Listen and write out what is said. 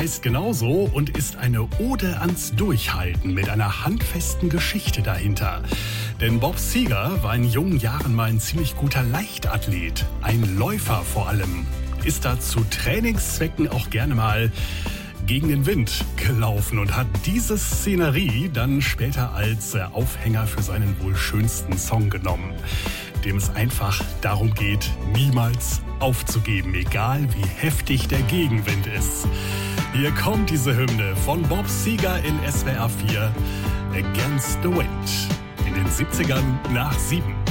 heißt genauso und ist eine Ode ans Durchhalten mit einer handfesten Geschichte dahinter. Denn Bob Seger war in jungen Jahren mal ein ziemlich guter Leichtathlet, ein Läufer vor allem. Ist da zu Trainingszwecken auch gerne mal gegen den Wind gelaufen und hat diese Szenerie dann später als Aufhänger für seinen wohl schönsten Song genommen, dem es einfach darum geht, niemals aufzugeben, egal wie heftig der Gegenwind ist. Hier kommt diese Hymne von Bob Seger in SWR 4, Against the Wind, in den 70ern nach 7.